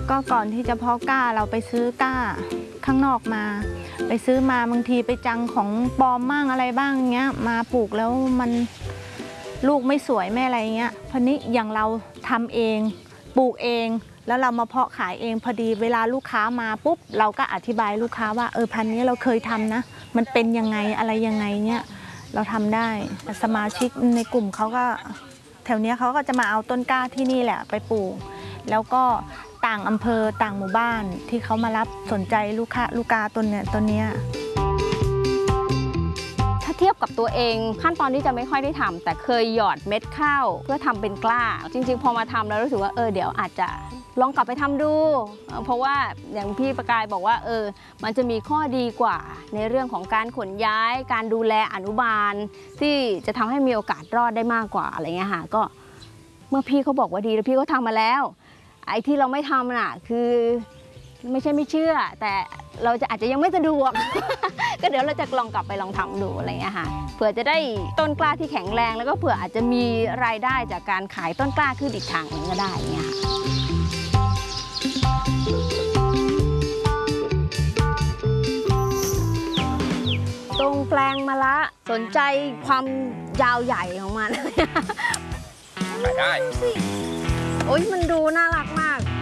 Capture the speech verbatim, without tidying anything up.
ก็ก่อนที่จะเพาะกล้าเราไปซื้อกล้าข้างนอกมาไปซื้อมาบางทีไปจังของปลอมมั่งอะไรบ้างเงี้ยมาปลูกแล้วมันลูกไม่สวยไม่อะไรเงี้ยพอนี้อย่างเราทำเองปลูกเองแล้วเรามาเพาะขายเองพอดีเวลาลูกค้ามาปุ๊บเราก็อธิบายลูกค้าว่าเออพันธุ์นี้เราเคยทำนะมันเป็นยังไงอะไรยังไงเงี้ยเราทำได้สมาชิกในกลุ่มเขาก็แถวนี้เขาก็จะมาเอาต้นกล้าที่นี่แหละไปปลูกแล้วก็ต่างอำเภอต่างหมู่บ้านที่เขามารับสนใจลูกค้าลูกกาต้นเนี้ยต้นเนี้ยถ้าเทียบกับตัวเองขั้นตอนที่จะไม่ค่อยได้ทำแต่เคยหยอดเม็ดข้าวเพื่อทำเป็นกล้าจริงๆพอมาทำแล้วรู้สึกว่าเออเดี๋ยวอาจจะลองกลับไปทำดูเพราะว่าอย่างพี่ประกายบอกว่าเออมันจะมีข้อดีกว่าในเรื่องของการขนย้ายการดูแลอนุบาลที่จะทำให้มีโอกาสรอดได้มากกว่าอะไรเงี้ยค่ะก็เมื่อพี่เขาบอกว่าดีแล้วพี่เขาทำมาแล้วไอ้ที่เราไม่ทำน่ะคือไม่ใช่ไม่เชื่อแต่เราจะอาจจะยังไม่สะดวก ก็เดี๋ยวเราจะลองกลับไปลองทำดูอะไรเงี้ยค่ะเผื่อจะได้ต้นกล้าที่แข็งแรงแล้วก็เผื่ออาจจะมีรายได้จากการขายต้นกล้าขึ้นอีกทางหนึ่งก็ได้เงี้ยตรงแปลงมะละสนใจความยาวใหญ่ของมันขายได้โอ้ยมันดูน่ารักมาก